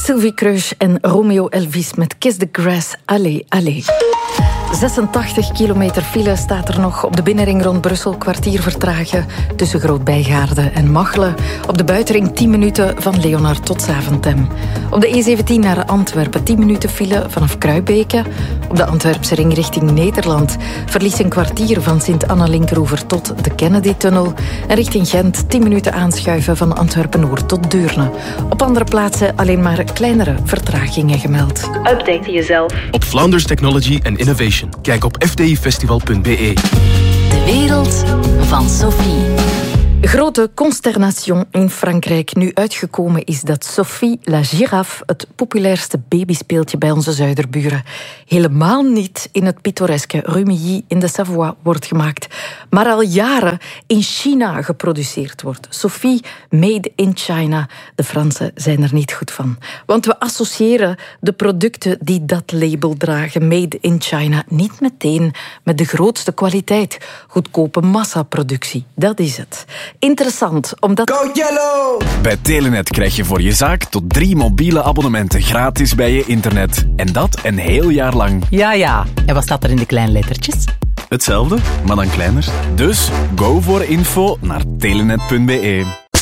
Sylvie Kreusch en Romeo Elvis met Kiss the Grass, allez, allez. 86 kilometer file staat er nog op de binnenring rond Brussel. Kwartier vertragen tussen Groot-Bijgaarde en Machelen. Op de buitenring 10 minuten van Leonard tot Zaventem. Op de E17 naar Antwerpen 10 minuten file vanaf Kruibeke. Op de Antwerpse ring richting Nederland verlies een kwartier van Sint-Anna-Linkeroever tot de Kennedy-tunnel. En richting Gent 10 minuten aanschuiven van Antwerpen-Noord tot Deurne. Op andere plaatsen alleen maar kleinere vertragingen gemeld. Update jezelf op Flanders Technology and Innovation. Kijk op fdifestival.be. De wereld van Sophie. Grote consternation in Frankrijk. Nu uitgekomen is dat Sophie la Giraffe het populairste babyspeeltje bij onze zuiderburen helemaal niet in het pittoreske Rumilly in de Savoie wordt gemaakt, maar al jaren in China geproduceerd wordt. Sophie made in China. De Fransen zijn er niet goed van. Want we associëren de producten die dat label dragen, made in China, niet meteen met de grootste kwaliteit. Goedkope massaproductie, dat is het. Interessant, omdat... Go Yellow! Bij Telenet krijg je voor je zaak tot 3 mobiele abonnementen gratis bij je internet. En dat een heel jaar lang. Ja. En wat staat er in de kleine lettertjes? Hetzelfde, maar dan kleiner. Dus go voor info naar telenet.be.